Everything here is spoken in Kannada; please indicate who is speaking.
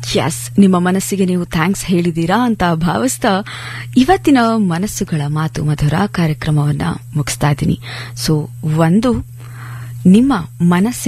Speaker 1: ಎಸ್, ನಿಮ್ಮ ಮನಸ್ಸಿಗೆ ನೀವು ಥ್ಯಾಂಕ್ಸ್ ಹೇಳಿದೀರಾ ಅಂತ ಭಾವಿಸ್ತಾ ಇವತ್ತಿನ ಮನಸ್ಸುಗಳ ಮಾತು ಮಧುರ ಕಾರ್ಯಕ್ರಮವನ್ನ ಮುಗಿಸ್ತಾ ಇದ್ದೀನಿ. ಸೊ ಒಂದು ನಿಮ್ಮ ಮನಸ್ಸಿನ